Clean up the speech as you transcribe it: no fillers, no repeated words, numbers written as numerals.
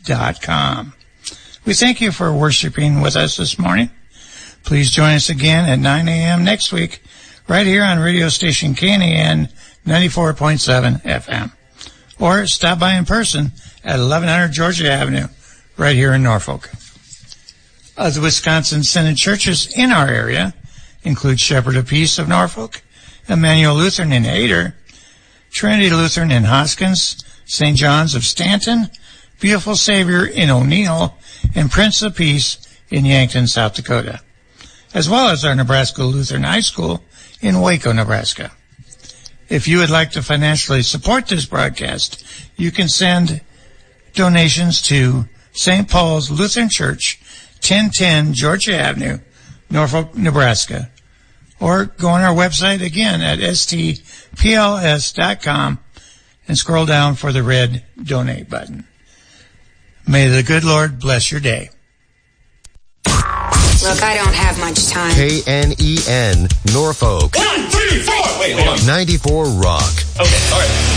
KNAN.com. We thank you for worshiping with us this morning. Please join us again at 9 a.m. next week, right here on radio station KNAN 94.7 FM. Or stop by in person at 1100 Georgia Avenue, right here in Norfolk. The Wisconsin Synod churches in our area include Shepherd of Peace of Norfolk, Emmanuel Lutheran in Hayter, Trinity Lutheran in Hoskins, St. John's of Stanton, Beautiful Savior in O'Neill, and Prince of Peace in Yankton, South Dakota, as well as our Nebraska Lutheran High School in Waco, Nebraska. If you would like to financially support this broadcast, you can send donations to St. Paul's Lutheran Church, 1010 Georgia Avenue, Norfolk, Nebraska, or go on our website again at stpls.com and scroll down for the red donate button. May the good Lord bless your day. Look, I don't have much time. KNEN, Norfolk. 1, 2, 3, 4. Wait, hold on. 94 Rock. Okay, all right.